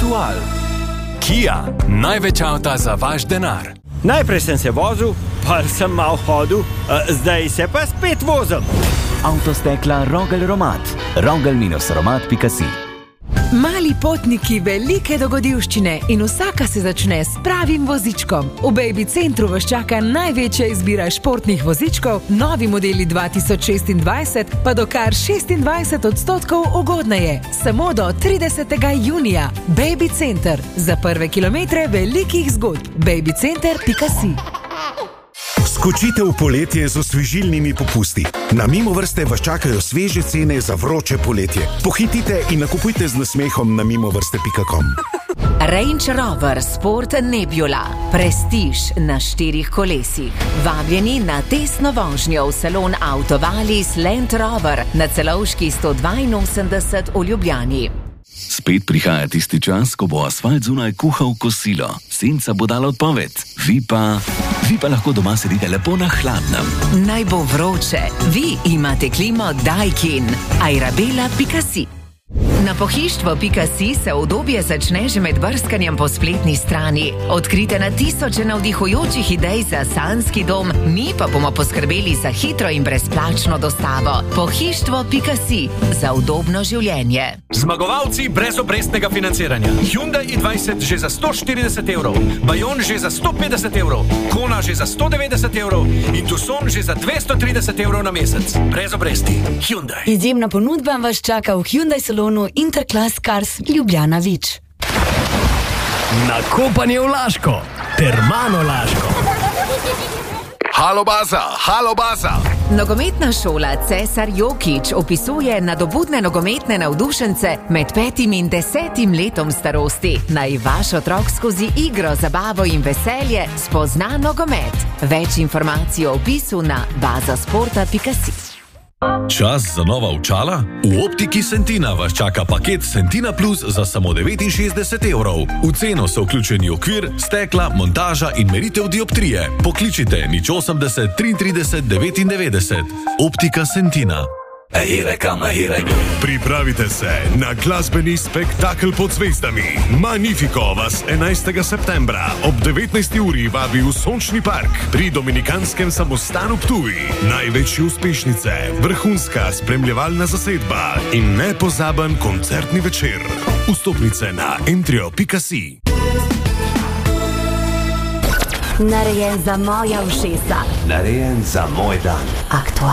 aktual. Kia, največ avta za vaš denar. Najprej sem se vozil, pa sem malo hodil, zdaj se pa spet vozim. Avtostekla Rogel Romat. Rogel-romat.si. Mali potniki, velike dogodivščine in vsaka se začne s pravim vozičkom. V Baby Centru vas čaka največja izbira športnih vozičkov, novi modeli 2026 pa do kar 26% ugodneje. Samo do 30. junija. Baby Center. Za prve kilometre velikih zgodb. babycenter.si. Skočite v poletje z osvežilnimi popusti. Na Mimovrste vas čakajo sveže cene za vroče poletje. Pohitite in nakupujte z nasmehom na mimovrste.com. Range Rover Sport Nebula. Prestiž na 4 kolesih. Vabljeni na testno vožnjo v salon Autovalis Land Rover na Celovški 182 v Ljubljani. Spet prihaja tisti čas, ko bo asfalt zunaj kuhal kosilo. Senca bo dala odpoved. Vi pa lahko doma sedite lepo na hladnem. Naj bo vroče. Vi imate klimo Daikin. Airabela.si. Na pohištvo.si se obdobje začne že med brskanjem po spletni strani. Odkrite na tisoče navdihujočih idej za sanjski dom, mi pa bomo poskrbeli za hitro in brezplačno dostavo. Pohištvo.si. Za udobno življenje. Zmagovalci brezobrestnega financiranja. Hyundai i20 že za 140 evrov, Bayon že za 150 evrov, Kona že za 190 evrov in Tucson že za 230 evrov na mesec. Brez obresti. Hyundai. Izjemna ponudba vas čaka v Hyundai salonu Interclass Cars Ljubljana Vič. Nakopanje v Laško. Termano Laško. Halo baza. Nogometna šola Cesar Jokić opisuje nadobudne nogometne navdušence med 5 in 10 letom starosti. Naj vaš otrok skozi igro, zabavo in veselje spozna nogomet. Več informacij o opisu na bazasporta.si. Čas za nova očala? V Optiki Sentina vas čaka paket Sentina Plus za samo 69 evrov. V ceno so vključeni okvir, stekla, montaža in meritev dioptrije. Pokličite 080 33 99. Optika Sentina. Pripravite se na glasbeni spektakel pod zvezdami. Magnifico vas 11. septembra ob 19. uri vabi v Sončni park pri Dominikanskem samostanu Ptuj. Največje uspešnice, vrhunska spremljevalna zasedba in nepozaben koncertni večer. Vstopnice na entrio.si. Narejen za moja ušesa. Narejen za moj dan. Aktualno.